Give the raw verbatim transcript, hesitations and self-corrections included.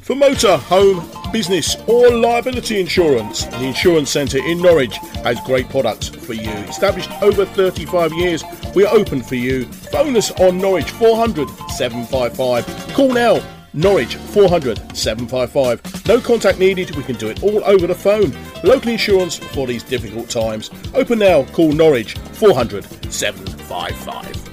For motor, home, business or liability insurance, the Insurance Centre in Norwich has great products for you. Established over thirty-five years, we are open for you. Phone us on Norwich four hundred, seven five five. Call now, Norwich four hundred, seven five five. No contact needed, we can do it all over the phone. Local insurance for these difficult times. Open now, call Norwich four hundred, seven five five.